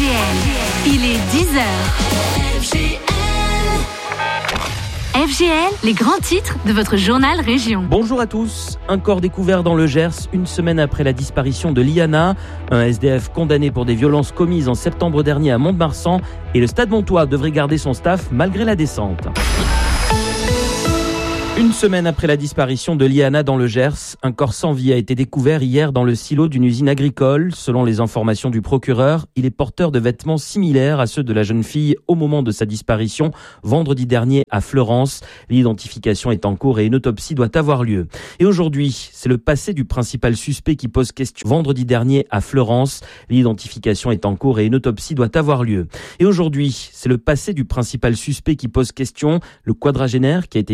Il est 10h. FGL, les grands titres de votre journal Région. Bonjour à tous. Un corps découvert dans le Gers une semaine après la disparition de Liana. Un SDF condamné pour des violences commises en septembre dernier à Mont-de-Marsan. Et le Stade Montois devrait garder son staff malgré la descente. Une semaine après la disparition de Liana dans le Gers, un corps sans vie a été découvert hier dans le silo d'une usine agricole. Selon les informations du procureur, il est porteur de vêtements similaires à ceux de la jeune fille au moment de sa disparition, vendredi dernier à Fleurance. L'identification est en cours et une autopsie doit avoir lieu. Et aujourd'hui, c'est le passé du principal suspect qui pose question. Vendredi dernier à Fleurance, l'identification est en cours et une autopsie doit avoir lieu. Et aujourd'hui, c'est le passé du principal suspect qui pose question, le quadragénaire qui a été